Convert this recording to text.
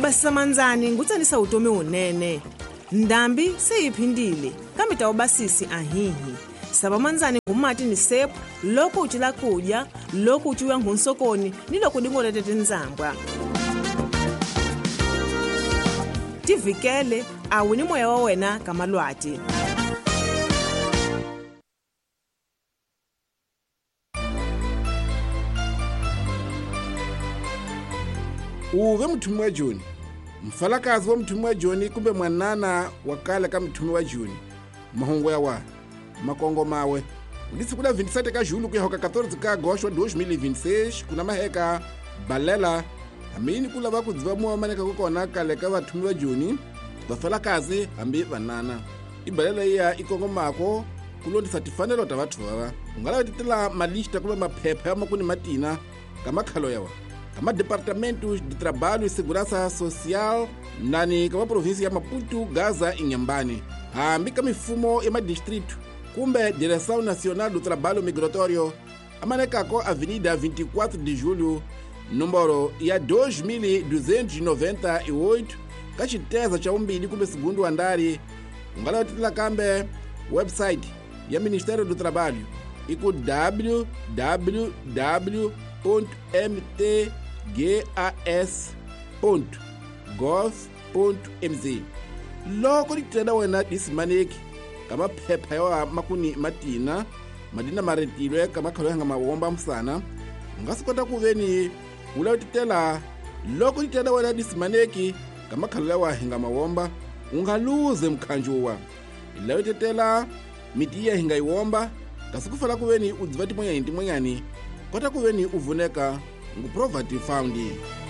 Ubasa manzani ngutsanisa utomi unene. Ndambi seyiphindile kambe tawubasisi ahihi. Saba manzani ngumati ni sepu loko uchila kudya, loko uchiwa ngunsokoni ni loko dingole tete nzambwa. Tivikele awini moya wa wena kamalwati. Uve mthumi wa Joni. Mfalakazi wa mthumi wa Joni kumbe mwanana wakala ka mthumi wa Joni. Mahongo ya wa makongo mawe. Ulisi kula 27 ka Julu kuyahoka 14 ka Agosto 2026 kuna maheka balela. Amini kula vakudziva muwamaneka kukona kale ka vathumi wa Joni. Vafalakazi ambi vanana. Ibalela iya ikongo mako kulondisa tifanelo ta vathu vava. Ungala titela malista kumbe maphepha ya makuni matina kama khalo yawa. Kama Departamento de Trabalho e Segurança Social nani kama província ya Maputo, Gaza e Inhambane. Ambika mifumo ya madistrito kumbe Direção Nacional do Trabalho Migratório amanekako Avenida 24 de Julho número ya 2298 kachiteza cha umbili kumbe segundo andari. Ungala titila kambe website ya Ministério do Trabalho iku www.mtgas.gov.mz. Loko litenda wena disimaneki kama phepha ya makuni matina madina maretilwe kama khalohenga mawomba msana ngasikota kuveni ula titela. Loko litenda wena disimaneki kama khalolewa henga mawomba ungaluze mkhanjuwa ila titela mitiya henga iwomba kasikufala kuveni udzivati mwenyani kota kuveni uvuneka nguProvati Foundi.